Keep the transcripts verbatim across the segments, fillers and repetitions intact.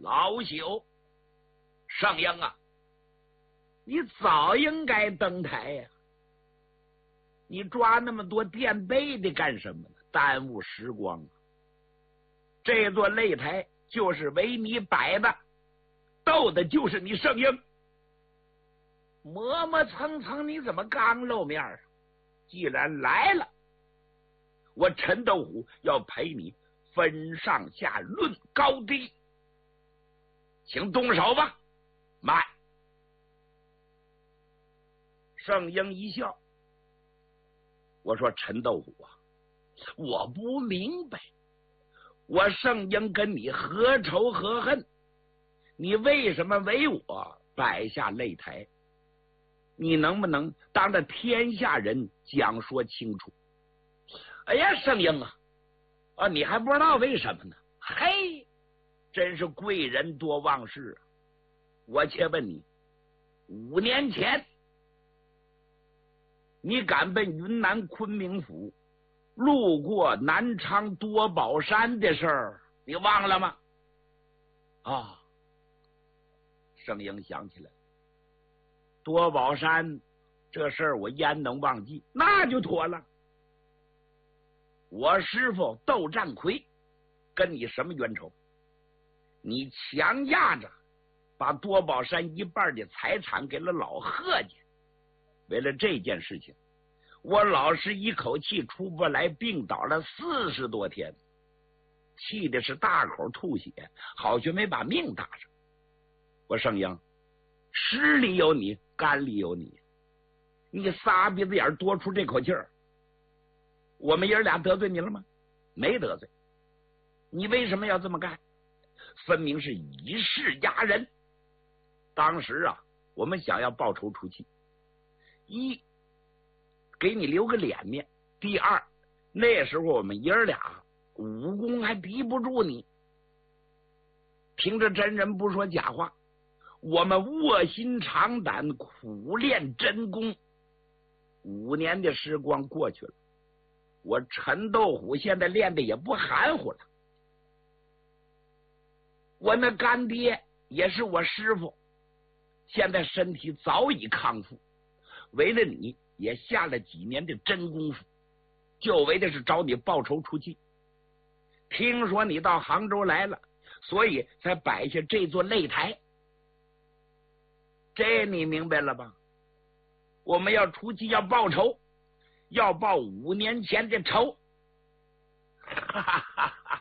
老朽圣英啊，你早应该登台呀、啊！你抓那么多垫背的干什么呢？耽误时光啊！这座擂台就是为你摆的，斗的就是你圣英。磨磨蹭蹭，你怎么刚露面啊？既然来了，我陈斗虎要陪你分上下，论高低。请动手吧。慢。圣英一笑，我说陈斗虎啊，我不明白，我圣英跟你何仇何恨？你为什么为我摆下擂台？你能不能当着天下人讲说清楚？哎呀，圣英啊，啊，你还不知道为什么呢？嘿，真是贵人多忘事啊！我且问你，五年前你敢奔云南昆明府，路过南昌多宝山的事儿，你忘了吗？啊，圣英想起来，多宝山这事儿我焉能忘记？那就妥了。我师父窦占魁跟你什么冤仇？你强压着把多宝山一半的财产给了老贺家，为了这件事情，我老师一口气出不来，病倒了四十多天，气的是大口吐血，好像没把命搭上。我圣英，实里有你，肝里有你，你仨鼻子眼多出这口气儿，我们爷俩得罪你了吗？没得罪。你为什么要这么干？分明是以势压人。当时啊，我们想要报仇出气，一给你留个脸面，第二那时候我们爷俩武功还敌不住你。凭着真人不说假话，我们卧薪尝胆苦练真功，五年的时光过去了，我陈斗虎现在练的也不含糊了。我那干爹也是我师傅，现在身体早已康复，为了你也下了几年的真功夫，就为的是找你报仇出气。听说你到杭州来了，所以才摆下这座擂台。这你明白了吧？我们要出气，要报仇，要报五年前的仇。哈哈哈哈！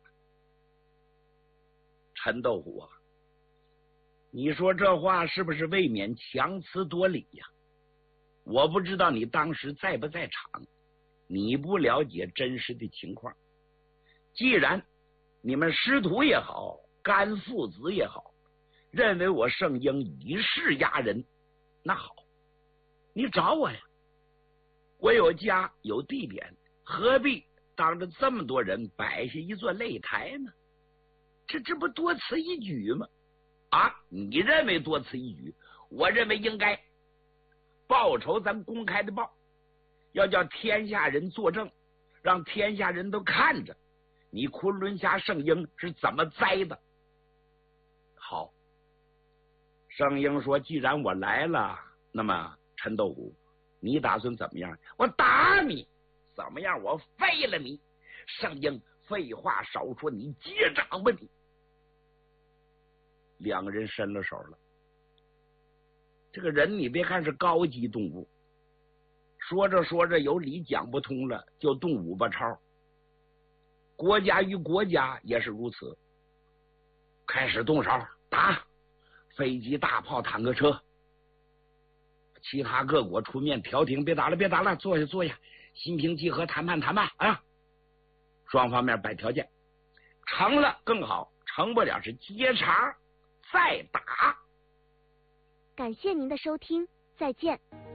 陈斗虎啊，你说这话是不是未免强词夺理呀、啊？我不知道你当时在不在场，你不了解真实的情况。既然你们师徒也好，干父子也好，认为我圣英以势压人，那好，你找我呀，我有家有地点，何必当着这么多人摆下一座擂台呢？这这不多此一举吗？啊，你认为多此一举，我认为应该报仇，咱公开的报，要叫天下人作证，让天下人都看着你昆仑峡圣英是怎么栽的。好，圣英说，既然我来了，那么陈斗虎，你打算怎么样？我打你，怎么样？我废了你。圣英，废话少说，你接掌吧你。两个人伸了手了。这个人你别看是高级动物，说着说着有理讲不通了，就动五八超。国家与国家也是如此，开始动手打飞机、大炮、坦克车，其他各国出面调停，别打了，别打了，坐下坐下，心平气和谈判谈判啊！双方面摆条件，成了更好，成不了是接茬再打。 感谢您的收听，再见。